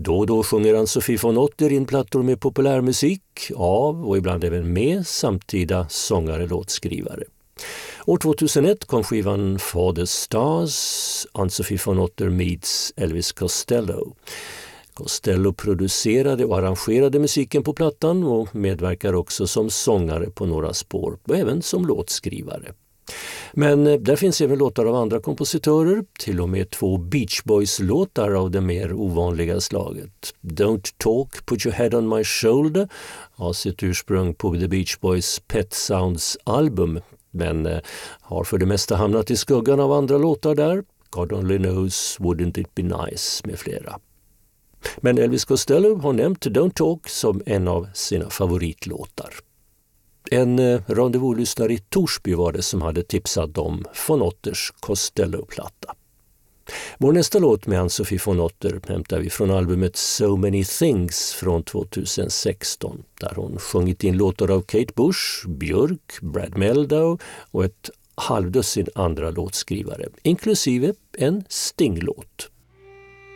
Då och då sjunger Ann-Sofie von Otter in plattor med populärmusik av och ibland även med samtida sångare-låtskrivare. År 2001 kom skivan Father Stars, Ann-Sofie von Otter meets Elvis Costello. Costello producerade och arrangerade musiken på plattan och medverkar också som sångare på några spår och även som låtskrivare. Men där finns även låtar av andra kompositörer, till och med 2 Beach Boys-låtar av det mer ovanliga slaget. Don't Talk, Put Your Head On My Shoulder har sitt ursprung på The Beach Boys Pet Sounds album, men har för det mesta hamnat i skuggan av andra låtar där. God Only Knows, Wouldn't It Be Nice med flera. Men Elvis Costello har nämnt Don't Talk som en av sina favoritlåtar. En rendezvous-lyssnare i Torsby var det som hade tipsat om von Otters Costello-platta. Vår nästa låt med Ann-Sofie von Otter hämtar vi från albumet So Many Things från 2016, där hon sjungit in låtar av Kate Bush, Björk, Brad Mehldau och ett halvdussin andra låtskrivare, inklusive en Sting-låt.